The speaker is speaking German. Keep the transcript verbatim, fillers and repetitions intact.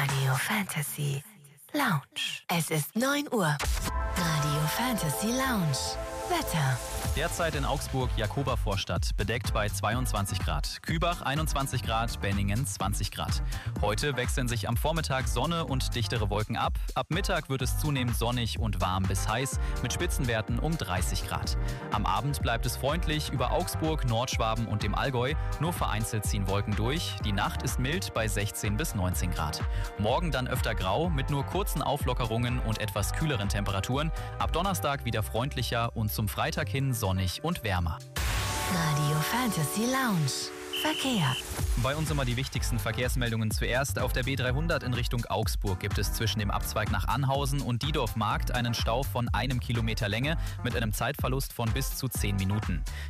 Radio Fantasy Lounge. Es ist neun Uhr. Radio Fantasy Lounge. Wetter. Derzeit in Augsburg, Jakobervorstadt, bedeckt bei zweiundzwanzig Grad. Kübach einundzwanzig Grad, Benningen zwanzig Grad. Heute wechseln sich am Vormittag Sonne und dichtere Wolken ab. Ab Mittag wird es zunehmend sonnig und warm bis heiß mit Spitzenwerten um dreißig Grad. Am Abend bleibt es freundlich über Augsburg, Nordschwaben und dem Allgäu. Nur vereinzelt ziehen Wolken durch. Die Nacht ist mild bei sechzehn bis neunzehn Grad. Morgen dann öfter grau mit nur kurzen Auflockerungen und etwas kühleren Temperaturen. Ab Donnerstag wieder freundlicher und zum Freitag hin sonnig und wärmer. Radio Fantasy Lounge. Verkehr. Bei uns immer die wichtigsten Verkehrsmeldungen zuerst. Auf der B dreihundert in Richtung Augsburg gibt es zwischen dem Abzweig nach Anhausen und Diedorf Markt einen Stau von einem Kilometer Länge mit einem Zeitverlust von bis zu zehn Minuten.